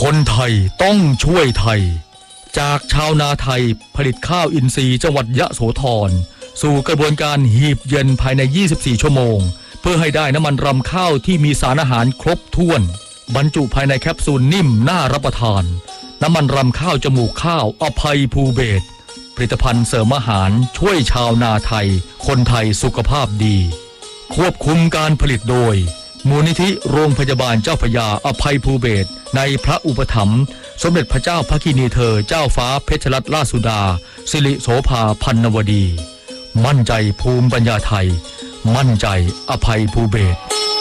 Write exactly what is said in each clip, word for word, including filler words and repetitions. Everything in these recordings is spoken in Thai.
คนไทยต้องช่วยไทยจากชาวนาไทยผลิตข้าวอินทรีย์จังหวัดยะโสธรสู่กระบวนการหีบเย็นภายในยี่สิบสี่ชั่วโมงเพื่อให้ได้น้ำมันรำข้าวที่มีสารอาหารครบถ้วนบรรจุภายในแคปซูลนิ่มน่ารับประทานน้ำมันรำข้าวจมูกข้าวอภัยภูเบศรผลิตภัณฑ์เสริมอาหารช่วยชาวนาไทยคนไทยสุขภาพดีควบคุมการผลิตโดยมูลนิธิโรงพยาบาลเจ้าพระยาอภัยภูเบศรในพระอุปถัมภ์สมเด็จพระเจ้าพระกินีเธอเจ้าฟ้าเพชรรัตนราชสุดาสิริโสภาพันนวดีมั่นใจภูมิปัญญาไทยมั่นใจอภัยภูเบศร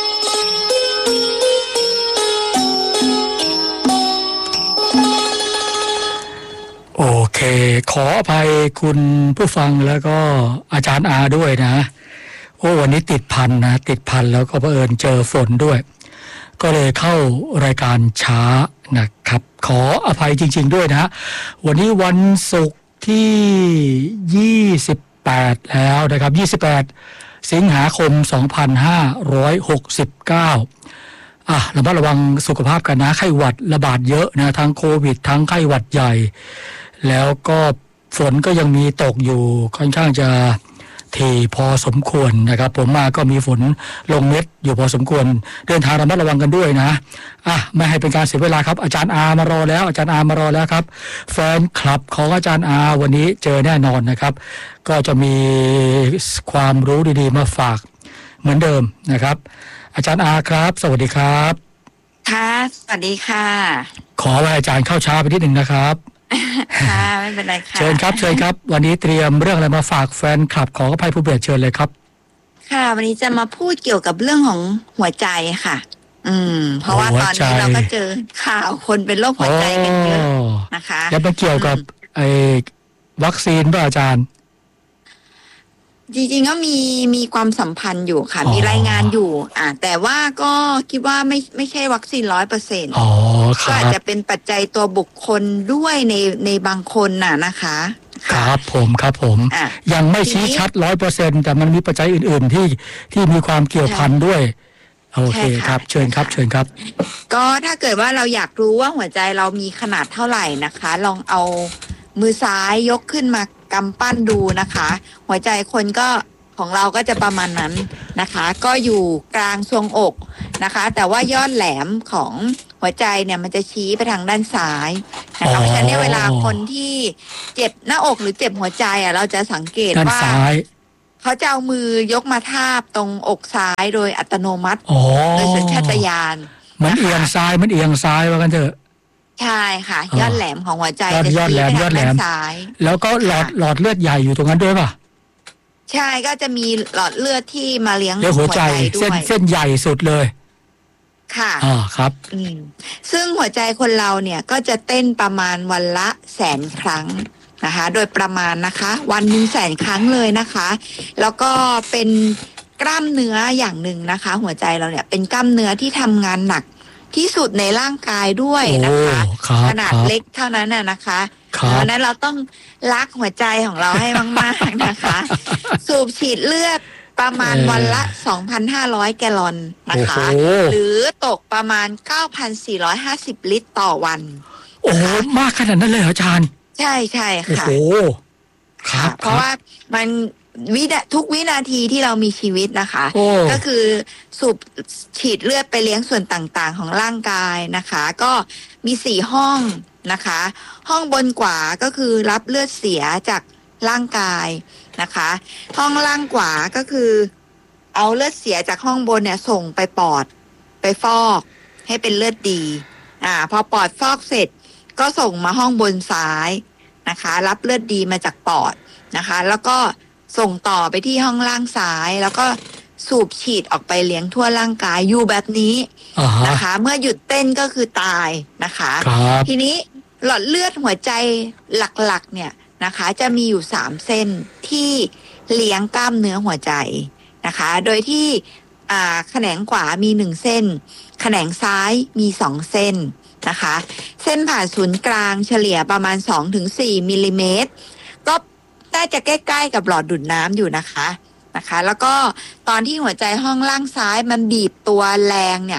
โอเคขออภัยคุณผู้ฟังแล้วก็อาจารย์อาด้วยนะโอ้วันนี้ติดพันนะติดพันแล้วก็เผอิญเจอฝนด้วยก็เลยเข้ารายการช้านะครับขออภัยจริงๆด้วยนะวันนี้วันศุกร์ที่ยี่สิบแปดแล้วนะครับยี่สิบแปดสิงหาคมสองพันห้าร้อยหกสิบเก้าอ่ะระมัดระวังสุขภาพกันนะไข้หวัดระบาดเยอะนะทั้งโควิดทั้งไข้หวัดใหญ่แล้วก็ฝนก็ยังมีตกอยู่ค่อนข้างจะที่พอสมควรนะครับผมมาก็มีฝนลงเม็ดอยู่พอสมควรเดินทางระมัดระวังกันด้วยนะอ่ะไม่ให้เป็นการเสียเวลาครับอาจารย์อามารอแล้วอาจารย์อามารอแล้วครับแฟนคลับของอาจารย์อาวันนี้เจอแน่นอนนะครับก็จะมีความรู้ดีๆมาฝากเหมือนเดิมนะครับอาจารย์อาครับสวัสดีครับค่ะสวัสดีค่ะขอว่าอาจารย์เข้าช้าไปนิดหนึ่งนะครับค่ะไม่เป็นไรค่ะเชิญครับเชิญครับวันนี้เตรียมเรื่องอะไรมาฝากแฟนคลับของอภัยภูเบศรเชิญเลยครับค่ะวันนี้จะมาพูดเกี่ยวกับเรื่องของหัวใจค่ะอืมเพราะว่าตอนนี้เราก็เจอข่าวคนเป็นโรคหัวใจกันเยอะนะคะแล้วมันเกี่ยวกับไอ้วัคซีนป่ะอาจารย์จริงๆก็มีมีความสัมพันธ์อยู่ค่ะมีรายงานอยู่อ่าแต่ว่าก็คิดว่าไม่ไม่ใช่วัคซีนร้อยเปอร์เซ็นต์ก็อาจจะเป็นปัจจัยตัวบุคคลด้วยในในบางคนน่ะนะคะครับผมครับผมยังไม่ชี้ชัดร้อยเปอร์เซ็นต์แต่มันมีปัจจัยอื่นๆที่ที่มีความเกี่ยวพันด้วยโอเคครับเชิญครับเชิญครับก็ถ้าเกิดว่าเราอยากรู้ว่าหัวใจเรามีขนาดเท่าไหร่นะคะลองเอามือซ้ายยกขึ้นมากำปั้นดูนะคะหัวใจคนก็ของเราก็จะประมาณนั้นนะคะก็อยู่กลางทรวงอกนะคะแต่ว่ายอดแหลมของหัวใจเนี่ยมันจะชี้ไปทางด้านซ้ายนะคะเพราะฉะนั้นเวลาคนที่เจ็บหน้าอกหรือเจ็บหัวใจอ่ะเราจะสังเกตว่าเขาจะเอามือยกมาทาบตรงอกซ้ายโดยอัตโนมัติโดยสัญชาตญาณมันเอียงซ้ายมันเอียงซ้ายว่ากันเถอะใช่ค่ะยอดแหลมของหัวใจจะชี้ไปทางด้านซ้ายแล้วก็หลอดหลอดเลือดใหญ่อยู่ตรงนั้นด้วยป่ะใช่ก็จะมีหลอดเลือดที่มาเลี้ยงหัวใจด้วยเส้นเส้นใหญ่สุดเลยค่ะอ่าครับอืมซึ่งหัวใจคนเราเนี่ยก็จะเต้นประมาณวันละแสนครั้งนะคะโดยประมาณนะคะวันหนึ่งแสนครั้งเลยนะคะแล้วก็เป็นกล้ามเนื้ออย่างหนึ่งนะคะหัวใจเราเนี่ยเป็นกล้ามเนื้อที่ทำงานหนักที่สุดในร่างกายด้วยนะคะขนาดเล็กเท่านั้นน่ะนะคะเพราะนั้นเราต้องรักหัวใจของเราให้มากๆนะคะสูบฉีดเลือดประมาณวันละ สองพันห้าร้อย แกลลอนนะคะหรือตกประมาณ เก้าพันสี่ร้อยห้าสิบ ลิตรต่อวันโอ้โหมากขนาดนั้นเลยอาจารย์ใช่ใช่ค่ะโอ้โหค่ะเพราะว่ามันวินาทุกวินาทีที่เรามีชีวิตนะคะก็คือสูบฉีดเลือดไปเลี้ยงส่วนต่างๆของร่างกายนะคะก็มีสี่ห้องนะคะห้องบนขวาก็คือรับเลือดเสียจากร่างกายนะคะห้องล่างขวาก็คือเอาเลือดเสียจากห้องบนเนี่ยส่งไปปอดไปฟอกให้เป็นเลือดดีอ่าพอปอดฟอกเสร็จก็ส่งมาห้องบนซ้ายนะคะรับเลือดดีมาจากปอดนะคะแล้วก็ส่งต่อไปที่ห้องล่างซ้ายแล้วก็สูบฉีดออกไปเลี้ยงทั่วร่างกายอยู่แบบนี้ uh-huh. นะคะเมื่อหยุดเต้นก็คือตายนะคะทีนี้หลอดเลือดหัวใจหลักๆเนี่ยนะคะจะมีอยู่สามเส้นที่เลี้ยงกล้ามเนื้อหัวใจนะคะโดยที่อ่าแขนงขวามีหนึ่งเส้นแขนงซ้ายมีสองเส้นนะคะเส้นผ่านศูนย์กลางเฉลี่ยประมาณ สองถึงสี่ มิลลิเมตรก็น่าจะใกล้ๆกับหลอดดูดน้ำอยู่นะคะนะคะแล้วก็ตอนที่หัวใจห้องล่างซ้ายมันบีบตัวแรงเนี่ย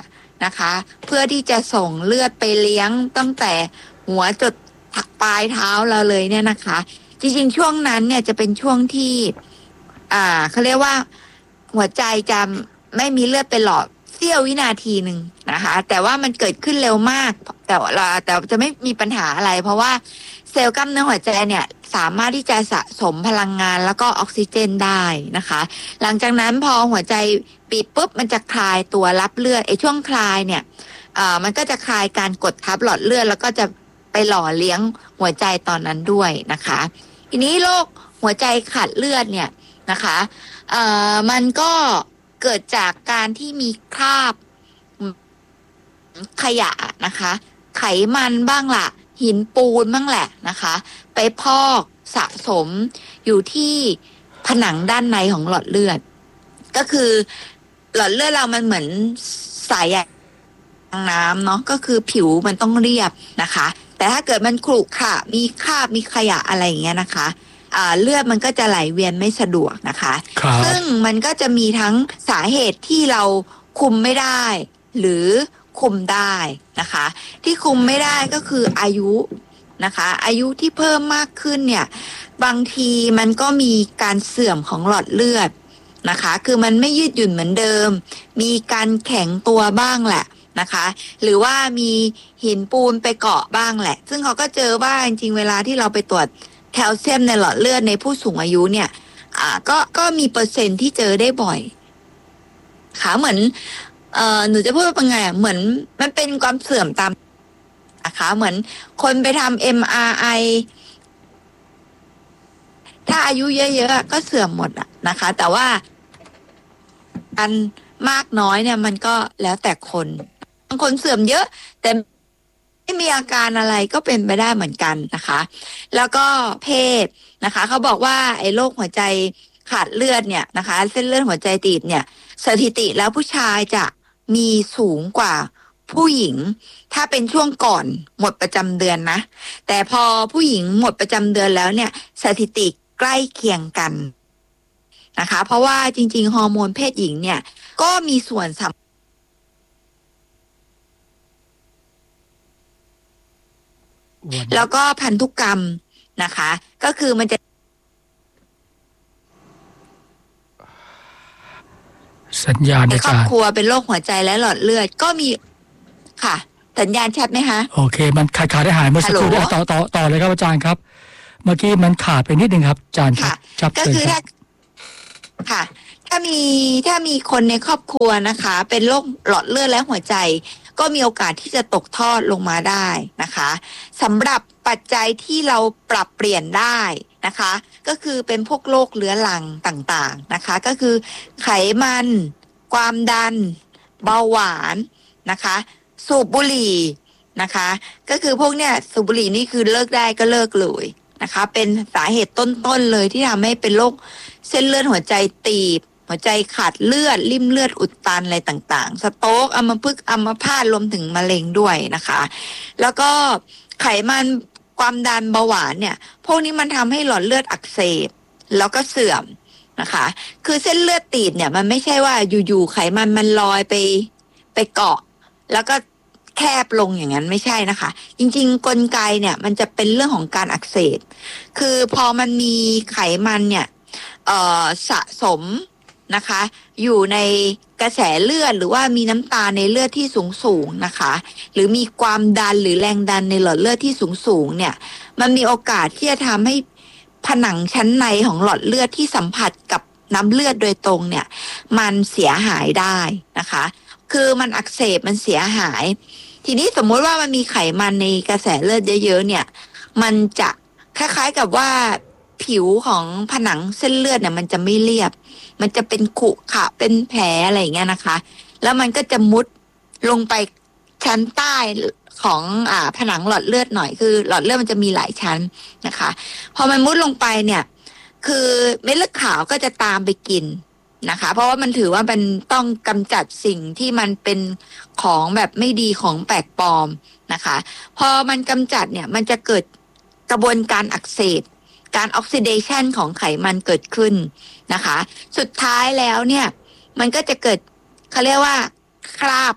นะคะ เพื่อที่จะส่งเลือดไปเลี้ยงตั้งแต่หัวจดปลายเท้าเราเลยเนี่ยนะคะจริงๆช่วงนั้นเนี่ยจะเป็นช่วงที่อ่าเขาเรียกว่าหัวใจจะไม่มีเลือดไปหล่อเสี้ยววินาทีหนึ่งนะคะแต่ว่ามันเกิดขึ้นเร็วมากแต่เราแต่จะไม่มีปัญหาอะไรเพราะว่าเซลล์กล้ามเนื้อหัวใจเนี่ยสามารถที่จะสะสมพลังงานแล้วก็ออกซิเจนได้นะคะหลังจากนั้นพอหัวใจปีบปุ๊บมันจะคลายตัวรับเลือดไอ้ช่วงคลายเนี่ยอ่ามันก็จะคลายการกดทับหลอดเลือดแล้วก็จะไปหล่อเลี้ยงหัวใจตอนนั้นด้วยนะคะทีนี้โรคหัวใจขาดเลือดเนี่ยนะคะเอ่อมันก็เกิดจากการที่มีคราบขยะนะคะไขมันบ้างล่ะหินปูนบ้างแหละนะคะไปพอกสะสมอยู่ที่ผนังด้านในของหลอดเลือดก็คือหลอดเลือดเรามันเหมือนสายใยน้ำเนาะก็คือผิวมันต้องเรียบนะคะแต่ถ้าเกิดมันขรุขระมีคราบมีขยะอะไรอย่างเงี้ยนะคะอ่าเลือดมันก็จะไหลเวียนไม่สะดวกนะคะซึ่งมันก็จะมีทั้งสาเหตุที่เราคุมไม่ได้หรือคุมได้นะคะที่คุมไม่ได้ก็คืออายุนะคะอายุที่เพิ่มมากขึ้นเนี่ยบางทีมันก็มีการเสื่อมของหลอดเลือดนะคะคือมันไม่ยืดหยุ่นเหมือนเดิมมีการแข็งตัวบ้างแหละนะคะหรือว่ามีหินปูนไปเกาะบ้างแหละซึ่งเขาก็เจอว่าจริงๆเวลาที่เราไปตรวจแคลเซียมในหลอดเลือดในผู้สูงอายุเนี่ยอ่าก็ก็มีเปอร์เซ็นต์ที่เจอได้บ่อยค่ะเหมือนเอ่อหนูจะพูดว่าเป็นไงเหมือนมันเป็นความเสื่อมตามนะคะเหมือนคนไปทำ เอ็ม อาร์ ไอ ถ้าอายุเยอะๆก็เสื่อมหมดอะนะคะแต่ว่าอันมากน้อยเนี่ยมันก็แล้วแต่คนบางคนเสื่อมเยอะแต่ไม่มีอาการอะไรก็เป็นไปได้เหมือนกันนะคะแล้วก็เพศนะคะเขาบอกว่าไอ้โรคหัวใจขาดเลือดเนี่ยนะคะเส้นเลือดหัวใจตีบเนี่ยสถิติแล้วผู้ชายจะมีสูงกว่าผู้หญิงถ้าเป็นช่วงก่อนหมดประจำเดือนนะแต่พอผู้หญิงหมดประจำเดือนแล้วเนี่ยสถิติใกล้เคียงกันนะคะเพราะว่าจริงๆฮอร์โมนเพศหญิงเนี่ยก็มีส่วนสำคัญแล้วก็พันธุกรรมนะคะก็คือมันจะสัญญาณในครอบครัวเป็นโรคหัวใจและหลอดเลือดก็มีค่ะสัญญาณชัดไหมคะโอเคมันขาดขาดได้หายเมื่อสักครู่ได้ต่อต่อต่อเลยครับอาจารย์ครับเมื่อกี้มันขาดไปนิดนึงครับอาจารย์ครับก็คือถ้าค่ะถ้ามีถ้ามีคนในครอบครัวนะคะเป็นโรคหลอดเลือดและหัวใจก็มีโอกาสที่จะตกทอดลงมาได้นะคะสำหรับปัจจัยที่เราปรับเปลี่ยนได้นะคะก็คือเป็นพวกโรคเรื้อรังต่างๆนะคะก็คือไขมันความดันเบาหวานนะคะสูบบุหรี่นะคะก็คือพวกเนี้ยสูบบุหรี่นี่คือเลิกได้ก็เลิกเลยนะคะเป็นสาเหตุต้นๆเลยที่ทำให้เป็นโรคเส้นเลือดหัวใจตีบหัวใจขาดเลือดริ่มเลือดอุดตันอะไรต่างๆสโตรกอัมพฤกษ์อัมพาตรวมถึงมะเร็งด้วยนะคะแล้วก็ไขมันความดันเบาหวานเนี่ยพวกนี้มันทำให้หลอดเลือดอักเสบแล้วก็เสื่อมนะคะคือเส้นเลือดตีบเนี่ยมันไม่ใช่ว่าอยู่ๆไขมันมันลอยไปไปเกาะแล้วก็แคบลงอย่างนั้นไม่ใช่นะคะจริงๆกลไกเนี่ยมันจะเป็นเรื่องของการอักเสบคือพอมันมีไขมันเนี่ยเอ่อสะสมนะคะอยู่ในกระแสเลือดหรือว่ามีน้ำตาลในเลือดที่สูงสูงนะคะหรือมีความดันหรือแรงดันในหลอดเลือดที่สูงสูงเนี่ยมันมีโอกาสที่จะทำให้ผนังชั้นในของหลอดเลือดที่สัมผัสกับน้ำเลือดโดยตรงเนี่ยมันเสียหายได้นะคะคือมันอักเสบมันเสียหายทีนี้สมมติว่ามันมีไขมันในกระแสเลือดเยอะๆเนี่ยมันจะคล้ายๆกับว่าผิวของผนังเส้นเลือดเนี่ยมันจะไม่เรียบมันจะเป็นขุขะเป็นแผลอะไรอย่างเงี้ยนะคะแล้วมันก็จะมุดลงไปชั้นใต้ของอ่าผนังหลอดเลือดหน่อยคือหลอดเลือดมันจะมีหลายชั้นนะคะพอมันมุดลงไปเนี่ยคือเม็ดเลือดขาวก็จะตามไปกินนะคะเพราะว่ามันถือว่ามันต้องกำจัดสิ่งที่มันเป็นของแบบไม่ดีของแปลกปลอมนะคะพอมันกำจัดเนี่ยมันจะเกิดกระบวนการอักเสบการออกซิเดชันของไขมันเกิดขึ้นนะคะสุดท้ายแล้วเนี่ยมันก็จะเกิดเขาเรียกว่าคราบ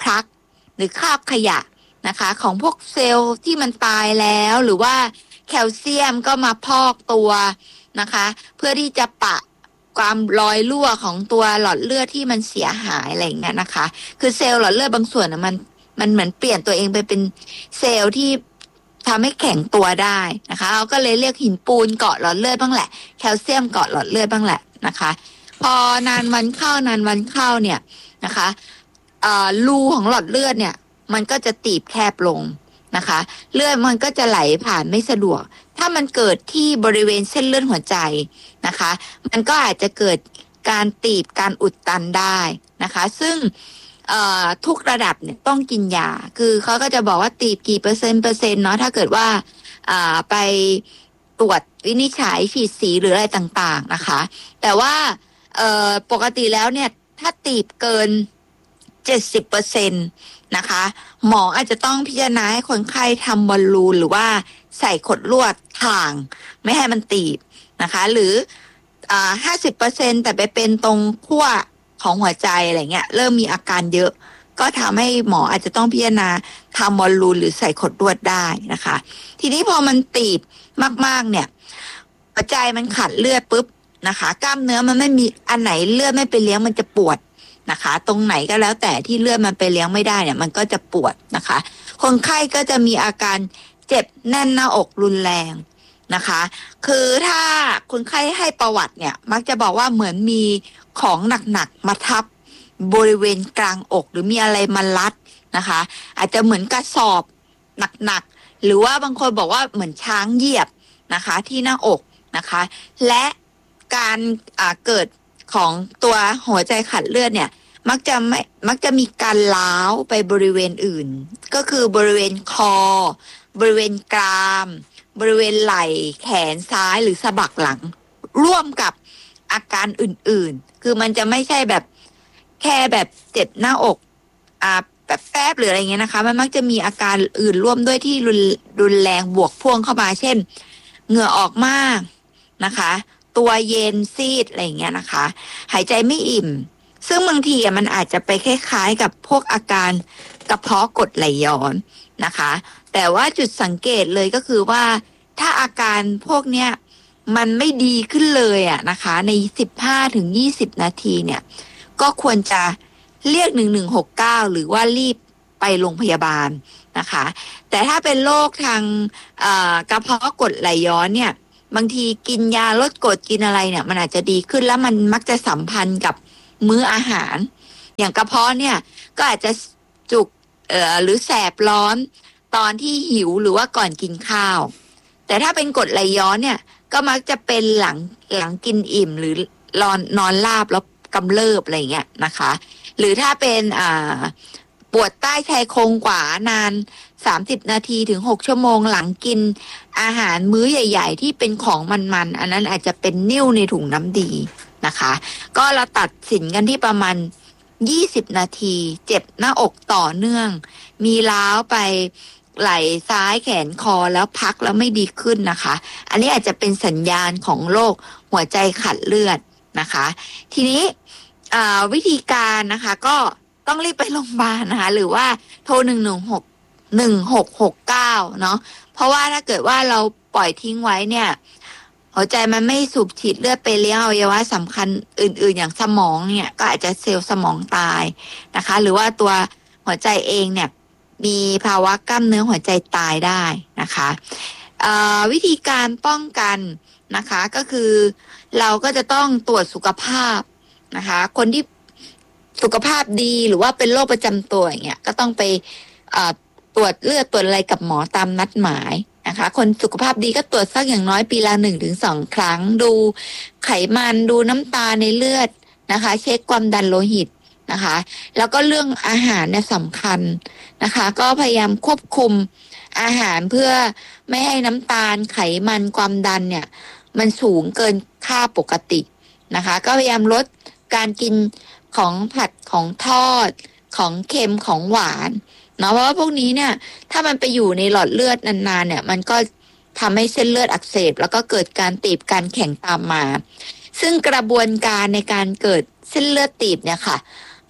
พลักหรือคราบขยะนะคะของพวกเซลล์ที่มันตายแล้วหรือว่าแคลเซียมก็มาพอกตัวนะคะเพื่อที่จะปะความรอยรั่วของตัวหลอดเลือดที่มันเสียหายอะไรอย่างเงี้ยนะคะคือเซลล์หลอดเลือดบางส่วนนะมันมันเหมือนเปลี่ยนตัวเองไปเป็นเซลล์ที่ทำให้แข็งตัวได้นะคะเราก็เลยเรียกหินปูนเกาะหลอดเลือดบ้างแหละแคลเซียมเกาะหลอดเลือดบ้างแหละนะคะพอนานวันเข้านานวันเข้าเนี่ยนะคะรูของหลอดเลือดเนี่ยมันก็จะตีบแคบลงนะคะเลือดมันก็จะไหลผ่านไม่สะดวกถ้ามันเกิดที่บริเวณเส้นเลือดหัวใจนะคะมันก็อาจจะเกิดการตีบการอุดตันได้นะคะซึ่งทุกระดับเนี่ยต้องกินยาคือเขาก็จะบอกว่าตีบกี่เปอร์เซ็นต์เปอร์เซ็นต์เนาะถ้าเกิดว่าไปตรวจวินิจฉัยฉีดสีหรืออะไรต่างๆนะคะแต่ว่าปกติแล้วเนี่ยถ้าตีบเกิน เจ็ดสิบเปอร์เซ็นต์ นะคะหมออาจจะต้องพิจารณาให้คนไข้ทำบอลลูนหรือว่าใส่ขดลวดถ่างไม่ให้มันตีบนะคะหรืออ่า ห้าสิบเปอร์เซ็นต์ แต่ไปเป็นตรงขั้วของหัวใจอะไรเงี้ยเริ่มมีอาการเยอะก็ทำให้หมออาจจะต้องพิจารณาทำบอลลูนหรือใส่ขดลวดได้นะคะทีนี้พอมันตีบมากๆเนี่ยหัวใจมันขาดเลือดปุ๊บนะคะกล้ามเนื้อมันไม่มีอันไหนเลือดไม่ไปเลี้ยงมันจะปวดนะคะตรงไหนก็แล้วแต่ที่เลือดมันไปเลี้ยงไม่ได้เนี่ยมันก็จะปวดนะคะคนไข้ก็จะมีอาการเจ็บแน่นหน้าอกรุนแรงนะคะคือถ้าคนไข้ให้ประวัติเนี่ยมักจะบอกว่าเหมือนมีของหนักๆมาทับบริเวณกลางอกหรือมีอะไรมารัดนะคะอาจจะเหมือนกระสอบหนักๆหรือว่าบางคนบอกว่าเหมือนช้างเหยียบนะคะที่หน้าอกนะคะและการอ่าเกิดของตัวหัวใจขาดเลือดเนี่ยมักจะไม่มักจะมีการล้าวไปบริเวณอื่นก็คือบริเวณคอบริเวณกรามบริเวณไหล่แขนซ้ายหรือสะบักหลังร่วมกับอาการอื่นๆคือมันจะไม่ใช่แบบแค่แบบเจ็บหน้าอกอ่าแบบแป๊บหรืออะไรเงี้ยนะคะมันมักจะมีอาการอื่นร่วมด้วยที่รุนรุนแรงบวกพ่วงเข้ามาเช่นเหงื่อออกมากนะคะตัวเย็นซีดอะไรอย่างเงี้ยนะคะหายใจไม่อิ่มซึ่งบางทีมันอาจจะไปคล้ายๆกับพวกอาการกระเพาะกรดไหลย้อนนะคะแต่ว่าจุดสังเกตเลยก็คือว่าถ้าอาการพวกเนี้ยมันไม่ดีขึ้นเลยอะนะคะใน สิบห้าถึงยี่สิบ นาทีเนี่ยก็ควรจะเรียกหนึ่งหนึ่งหกเก้าหรือว่ารีบไปโรงพยาบาลนะคะแต่ถ้าเป็นโรคทางกระเพาะกรดไหลย้อนเนี่ยบางทีกินยาลดกรดกินอะไรเนี่ยมันอาจจะดีขึ้นแล้วมันมักจะสัมพันธ์กับมื้ออาหารอย่างกระเพาะเนี่ยก็อาจจะจุกเอ่อหรือแสบร้อนตอนที่หิวหรือว่าก่อนกินข้าวแต่ถ้าเป็นกรดไหลย้อนเนี่ยก็มักจะเป็นหลังหลังกินอิ่มหรือนอนนอนราบแล้วกำเริบอะไรเงี้ยนะคะหรือถ้าเป็นอ่าปวดใต้ชายโครงขวานานสามสิบนาทีถึงหกชั่วโมงหลังกินอาหารมื้อใหญ่ๆที่เป็นของมันๆอันนั้นอาจจะเป็นนิ่วในถุงน้ำดีนะคะก็เราตัดสินกันที่ประมาณยี่สิบนาทีเจ็บหน้าอกต่อเนื่องมีล้าวไปไหล่ซ้ายแขนคอแล้วพักแล้วไม่ดีขึ้นนะคะอันนี้อาจจะเป็นสัญญาณของโรคหัวใจขาดเลือดนะคะทีนี้วิธีการนะคะก็ต้องรีบไปโรงพยาบาลนะคะหรือว่าโทรหนึ่งหนึ่งหกหนึ่งหกหกเก้าเนาะเพราะว่าถ้าเกิดว่าเราปล่อยทิ้งไว้เนี่ยหัวใจมันไม่สูบฉีดเลือดไปเลี้ยงอวัยวะสำคัญอื่นๆอย่างสมองเนี่ยก็อาจจะเซลล์สมองตายนะคะหรือว่าตัวหัวใจเองเนี่ยมีภาวะกล้ามเนื้อหัวใจตายได้นะคะวิธีการป้องกันนะคะก็คือเราก็จะต้องตรวจสุขภาพนะคะคนที่สุขภาพดีหรือว่าเป็นโรคประจำตัวอย่างเงี้ยก็ต้องไปตรวจเลือดตรวจอะไรกับหมอตามนัดหมายนะคะคนสุขภาพดีก็ตรวจสักอย่างน้อยปีละหนึ่งถึงสองครั้งดูไขมันดูน้ำตาลในเลือดนะคะเช็คความดันโลหิตนะคะแล้วก็เรื่องอาหารเนี่ยสำคัญนะคะก็พยายามควบคุมอาหารเพื่อไม่ให้น้ำตาลไขมันความดันเนี่ยมันสูงเกินค่าปกตินะคะก็พยายามลดการกินของผัดของทอดของเค็มของหวานเนาะเพราะว่าพวกนี้เนี่ยถ้ามันไปอยู่ในหลอดเลือดนานๆเนี่ยมันก็ทำให้เส้นเลือดอักเสบแล้วก็เกิดการตีบการแข็งตามมาซึ่งกระบวนการในการเกิดเส้นเลือดตีบเนี่ยค่ะ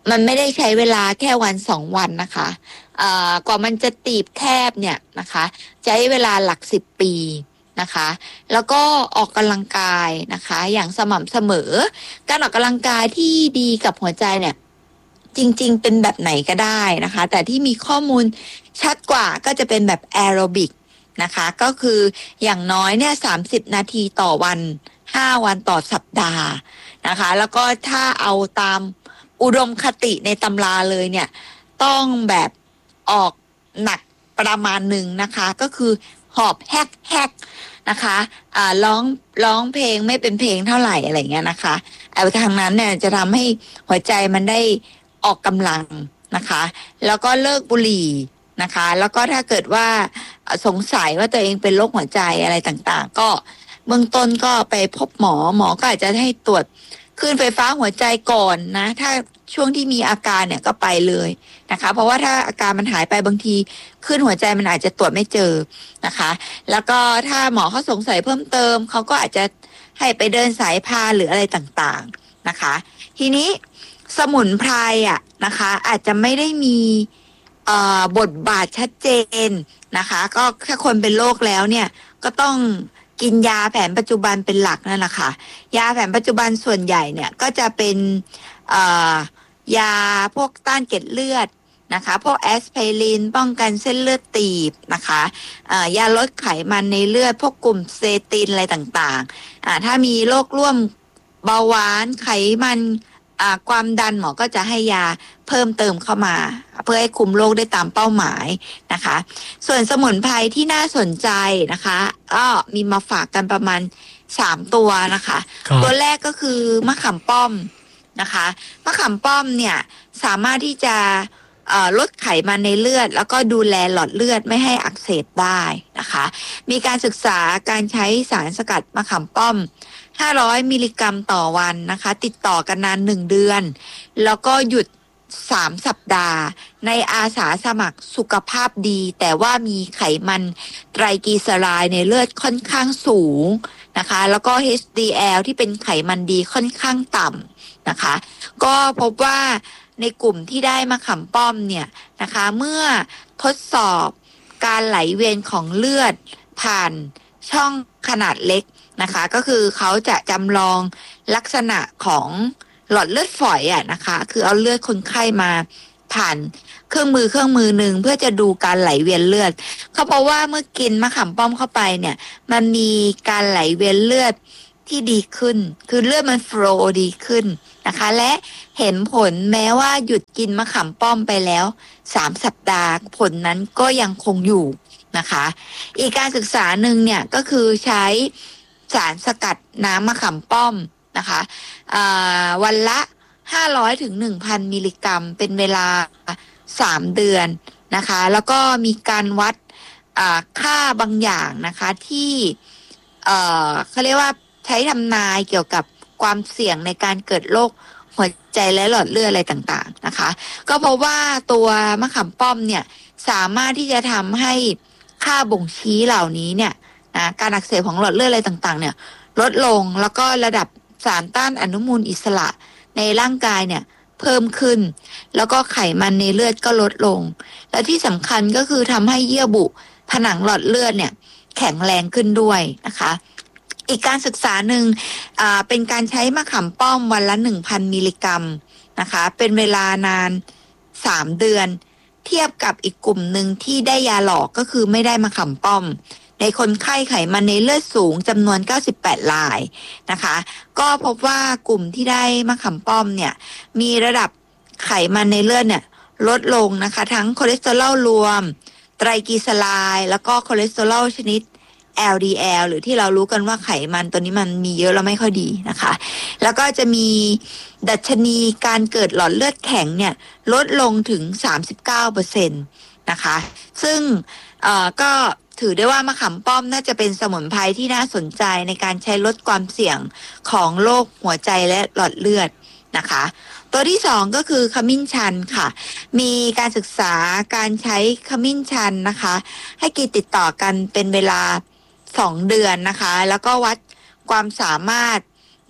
มันไม่ได้ใช้เวลาแค่วันสองวันนะคะอ่ากว่ามันจะตีบแคบเนี่ยนะคะใช้เวลาหลักสิบปีนะคะแล้วก็ออกกำลังกายนะคะอย่างสม่ำเสมอการออกกำลังกายที่ดีกับหัวใจเนี่ยจริงๆเป็นแบบไหนก็ได้นะคะแต่ที่มีข้อมูลชัดกว่าก็จะเป็นแบบแอโรบิกนะคะก็คืออย่างน้อยเนี่ยสามสิบนาทีต่อวันห้าวันต่อสัปดาห์นะคะแล้วก็ถ้าเอาตามอุดมคติในตำราเลยเนี่ยต้องแบบออกหนักประมาณหนึ่งนะคะก็คือหอบแฮกแฮกนะคะอ่าร้องร้องเพลงไม่เป็นเพลงเท่าไหร่อะไรเงี้ยนะคะเอาทางนั้นเนี่ยจะทำให้หัวใจมันได้ออกกำลังนะคะแล้วก็เลิกบุหรี่นะคะแล้วก็ถ้าเกิดว่าสงสัยว่าตัวเองเป็นโรคหัวใจอะไรต่างๆก็เบื้องต้นก็ไปพบหมอหมอก็อาจจะให้ตรวจคลื่นไฟฟ้าหัวใจก่อนนะถ้าช่วงที่มีอาการเนี่ยก็ไปเลยนะคะเพราะว่าถ้าอาการมันหายไปบางทีคลื่นหัวใจมันอาจจะตรวจไม่เจอนะคะแล้วก็ถ้าหมอเขาสงสัยเพิ่มเติมเขาก็อาจจะให้ไปเดินสายพานหรืออะไรต่างๆนะคะทีนี้สมุนไพรอ่ะนะคะอาจจะไม่ได้มีบทบาทชัดเจนนะคะก็ถ้าคนเป็นโรคแล้วเนี่ยก็ต้องกินยาแผนปัจจุบันเป็นหลักนั่นแหละค่ะยาแผนปัจจุบันส่วนใหญ่เนี่ยก็จะเป็นยาพวกต้านเกล็ดเลือดนะคะพวกแอสไพรินป้องกันเส้นเลือดตีบนะคะยาลดไขมันในเลือดพวกกลุ่มเซตินอะไรต่างๆถ้ามีโรคร่วมเบาหวานไขมันความดันหมอก็จะให้ยาเพิ่มเติมเข้ามาเพื่อให้คุมโรคได้ตามเป้าหมายนะคะส่วนสมุนไพรที่น่าสนใจนะคะก็มีมาฝากกันประมาณสามตัวนะคะตัวแรกก็คือมะขามป้อมนะคะมะขามป้อมเนี่ยสามารถที่จะลดไขมันในเลือดแล้วก็ดูแลหลอดเลือดไม่ให้อักเสบได้นะคะมีการศึกษาการใช้สารสกัดมะขามป้อมห้าร้อยมิลลิกรัมต่อวันนะคะติดต่อกันนานหนึ่งเดือนแล้วก็หยุดสามสัปดาห์ในอาสาสมัครสุขภาพดีแต่ว่ามีไขมันไตรกลีเซอไรด์ในเลือดค่อนข้างสูงนะคะแล้วก็ เอช ดี แอล ที่เป็นไขมันดีค่อนข้างต่ำนะคะก็พบว่าในกลุ่มที่ได้มะขามป้อมเนี่ยนะคะเมื่อทดสอบการไหลเวียนของเลือดผ่านช่องขนาดเล็กนะคะก็คือเขาจะจำลองลักษณะของหลอดเลือดฝอยอ่ะนะคะคือเอาเลือดคนไข้มาผ่านเครื่องมือเครื่องมือหนึ่งเพื่อจะดูการไหลเวียนเลือดเขาเพราะว่าเมื่อกินมะขามป้อมเข้าไปเนี่ยมันมีการไหลเวียนเลือดที่ดีขึ้นคือเลือดมันโฟลว์ดีขึ้นนะคะและเห็นผลแม้ว่าหยุดกินมะขามป้อมไปแล้วสามสัปดาห์ผลนั้นก็ยังคงอยู่นะคะอีกการศึกษาหนึ่งเนี่ยก็คือใช้สารสกัดน้ำมะขามป้อมนะคะวันละห้าร้อยถึง หนึ่งพัน มิลลิกรัมเป็นเวลาสามเดือนนะคะแล้วก็มีการวัดค่าบางอย่างนะคะที่เขาเรียกว่าใช้ทำนายเกี่ยวกับความเสี่ยงในการเกิดโรคหัวใจและหลอดเลือดอะไรต่างๆนะคะก็เพราะว่าตัวมะขามป้อมเนี่ยสามารถที่จะทำให้ค่าบ่งชี้เหล่านี้เนี่ยนะการอักเสบของหลอดเลือดอะไรต่างๆเนี่ยลดลงแล้วก็ระดับสารต้านอนุมูลอิสระในร่างกายเนี่ยเพิ่มขึ้นแล้วก็ไขมันในเลือดก็ลดลงและที่สำคัญก็คือทำให้เยื่อบุผนังหลอดเลือดเนี่ยแข็งแรงขึ้นด้วยนะคะอีกการศึกษาหนึ่งอ่าเป็นการใช้มะขามป้อมวันละ หนึ่งพัน มิลลิกรัมนะคะเป็นเวลานานสามเดือนเทียบกับอีกกลุ่มหนึ่งที่ได้ยาหลอกก็คือไม่ได้มะขามป้อมในคนไข้ไขมันในเลือดสูงจำนวนเก้าสิบแปดรายนะคะก็พบว่ากลุ่มที่ได้มะขามป้อมเนี่ยมีระดับไขมันในเลือดเนี่ยลดลงนะคะทั้งคอเลสเตอรอลรวมไตรกลีเซอไรด์แล้วก็คอเลสเตอรอลชนิด แอล ดี แอล หรือที่เรารู้กันว่าไขมันตัวนี้มันมีเยอะแล้วไม่ค่อยดีนะคะแล้วก็จะมีดัชนีการเกิดหลอดเลือดแข็งเนี่ยลดลงถึง สามสิบเก้าเปอร์เซ็นต์ นะคะซึ่งเอ่อก็ถือได้ว่ามะขามป้อมน่าจะเป็นสมุนไพรที่น่าสนใจในการใช้ลดความเสี่ยงของโรคหัวใจและหลอดเลือดนะคะตัวที่สองก็คือขมิ้นชันค่ะมีการศึกษาการใช้ขมิ้นชันนะคะให้กินติดต่อกันเป็นเวลาสองเดือนนะคะแล้วก็วัดความสามารถ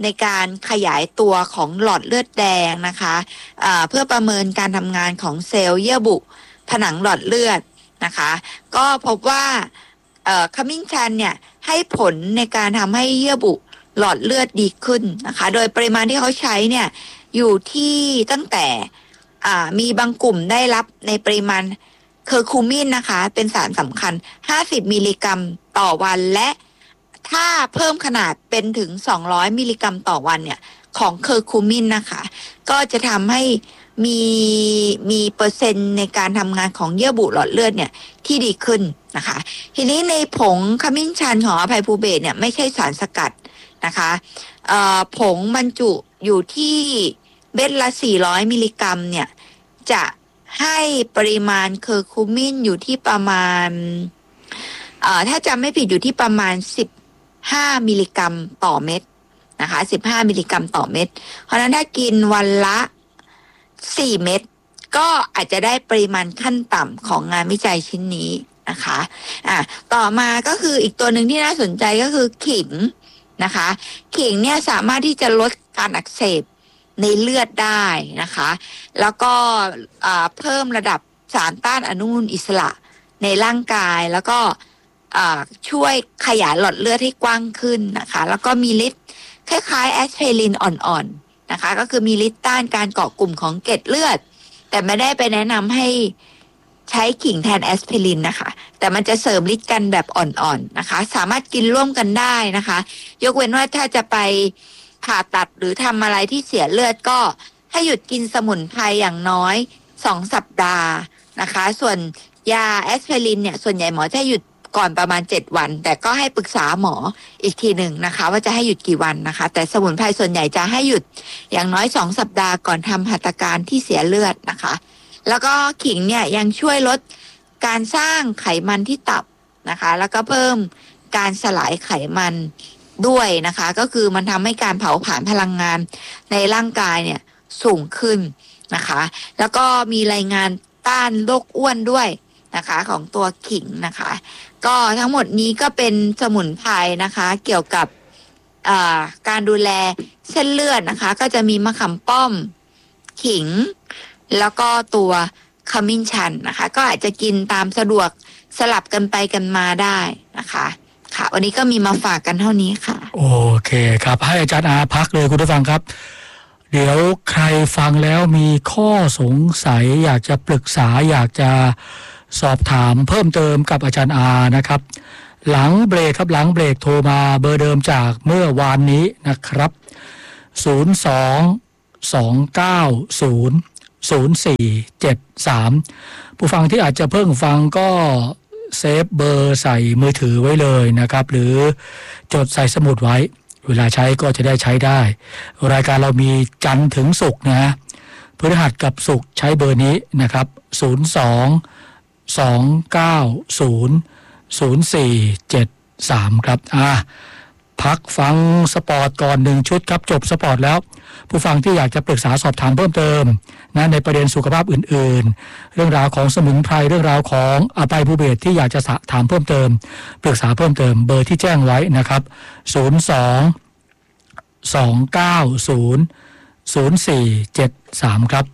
ในการขยายตัวของหลอดเลือดแดงนะคะะเพื่อประเมินการทำงานของเซลล์เยื่อบุผนังหลอดเลือดนะคะก็พบว่าขมิ้นชันเนี่ยให้ผลในการทำให้เยื่อบุหลอดเลือดดีขึ้นนะคะโดยปริมาณที่เขาใช้เนี่ยอยู่ที่ตั้งแต่มีบางกลุ่มได้รับในปริมาณเคอร์คูมินนะคะเป็นสารสำคัญห้าสิบมิลลิกรัมต่อวันและถ้าเพิ่มขนาดเป็นถึงสองร้อยมิลลิกรัมต่อวันเนี่ยของเคอร์คูมินนะคะก็จะทำให้มีมีเปอร์เซ็นต์ในการทำงานของเยื่อบุหลอดเลือดเนี่ยที่ดีขึ้นนะคะทีนี้ในผงขมิ้นชันของอภัยภูเบศเนี่ยไม่ใช่สารสกัดนะคะผงบรรจุอยู่ที่เม็ดละสี่ร้อยมิลลิกรัมเนี่ยจะให้ปริมาณเคอร์คูมินอยู่ที่ประมาณถ้าจำไม่ผิดอยู่ที่ประมาณสิบห้ามิลลิกรัมต่อเม็ดนะคะสิบห้ามิลลิกรัมต่อเม็ดเพราะฉะนั้นถ้ากินวันละสี่เม็ดก็อาจจะได้ปริมาณขั้นต่ำของงานวิจัยชิ้นนี้นะคะอ่ะต่อมาก็คืออีกตัวหนึ่งที่น่าสนใจก็คือขิงนะคะขิงเนี่ยสามารถที่จะลดการอักเสบในเลือดได้นะคะแล้วก็เพิ่มระดับสารต้านอนุมูลอิสระในร่างกายแล้วก็ช่วยขยายหลอดเลือดให้กว้างขึ้นนะคะแล้วก็มีฤทธิ์คล้ายๆแอสไพรินอ่อนๆนะคะก็คือมีฤทธิ์ต้านการเกาะกลุ่มของเกล็ดเลือดแต่ไม่ได้ไปแนะนำให้ใช้ขิงแทนแอสไพรินนะคะแต่มันจะเสริมฤทธิ์กันแบบอ่อนๆนะคะสามารถกินร่วมกันได้นะคะยกเว้นว่าถ้าจะไปผ่าตัดหรือทำอะไรที่เสียเลือดก็ให้หยุดกินสมุนไพรอย่างน้อยสองสัปดาห์นะคะส่วนยาแอสไพรินเนี่ยส่วนใหญ่หมอจะหยุดก่อนประมาณเจ็ดวันแต่ก็ให้ปรึกษาหมออีกทีหนึ่งนะคะว่าจะให้หยุดกี่วันนะคะแต่สมุนไพรส่วนใหญ่จะให้หยุดอย่างน้อยสองสัปดาห์ก่อนทำหัตถการที่เสียเลือดนะคะแล้วก็ขิงเนี่ยยังช่วยลดการสร้างไขมันที่ตับนะคะแล้วก็เพิ่มการสลายไขมันด้วยนะคะก็คือมันทำให้การเผาผลาญพลังงานในร่างกายเนี่ยสูงขึ้นนะคะแล้วก็มีรายงานต้านโรคอ้วนด้วยนะคะของตัวขิงนะคะก็ทั้งหมดนี้ก็เป็นสมุนไพรนะคะเกี่ยวกับการดูแลเส้นเลือดนะคะก็จะมีมะขามป้อมขิงแล้วก็ตัวขมิ้นชันนะคะก็อาจจะกินตามสะดวกสลับกันไปกันมาได้นะคะค่ะวันนี้ก็มีมาฝากกันเท่านี้ค่ะโอเคครับให้อาจารย์อาพักเลยคุณผู้ฟังครับเดี๋ยวใครฟังแล้วมีข้อสงสัยอยากจะปรึกษาอยากจะสอบถามเพิ่มเติมกับอาจารย์อานะครับหลังเบรกครับหลังเบรกโทรมาเบอร์เดิมจากเมื่อวานนี้นะครับศูนย์ สอง สอง เก้า ศูนย์ ศูนย์ สี่ เจ็ด สามผู้ฟังที่อาจจะเพิ่งฟังก็เซฟเบอร์ใส่มือถือไว้เลยนะครับหรือจดใส่สมุดไว้เวลาใช้ก็จะได้ใช้ได้รายการเรามีจันทร์ถึงศุกร์นะพฤหัสกับศุกร์ใช้เบอร์นี้นะครับศูนย์ สอง สอง เก้า ศูนย์ ศูนย์ สี่ เจ็ด สามครับอ่ะพักฟังสปอร์ตก่อนหนึ่งชุดครับจบสปอร์ตแล้วผู้ฟังที่อยากจะปรึกษาสอบถามเพิ่มเติมนะในประเด็นสุขภาพอื่นๆเรื่องราวของสมุนไพรเรื่องราวของอภัยภูเบศรที่อยากจะถามเพิ่มเติมปรึกษาเพิ่มเติมเบอร์ที่แจ้งไว้นะครับศูนย์ สอง สอง เก้า ศูนย์ ศูนย์ สี่ เจ็ด สามครับ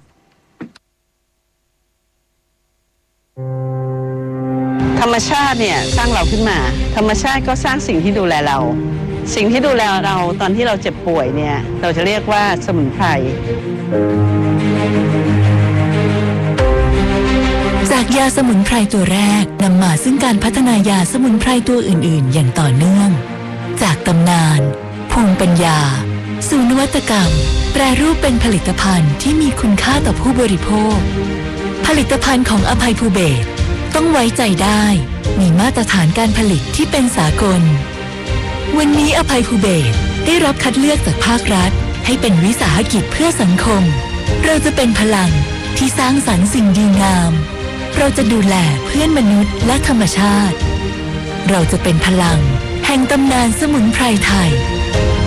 ธรรมชาติเนี่ยสร้างเราขึ้นมาธรรมชาติก็สร้างสิ่งที่ดูแลเราสิ่งที่ดูแลเราตอนที่เราเจ็บป่วยเนี่ยเราจะเรียกว่าสมุนไพรจากยาสมุนไพรตัวแรกนำมาซึ่งการพัฒนายาสมุนไพรตัวอื่นๆอย่างต่อเนื่องจากตำนานภูมิปัญญาสู่นวัตกรรมแปรรูปเป็นผลิตภัณฑ์ที่มีคุณค่าต่อผู้บริโภคผลิตภัณฑ์ของอภัยภูเบศรต้องไว้ใจได้มีมาตรฐานการผลิตที่เป็นสากลวันนี้อภัยภูเบศรได้รับคัดเลือกจากภาครัฐให้เป็นวิสาหกิจเพื่อสังคมเราจะเป็นพลังที่สร้างสรรค์สิ่งดีงามเราจะดูแลเพื่อนมนุษย์และธรรมชาติเราจะเป็นพลังแห่งตำนานสมุนไพรไทย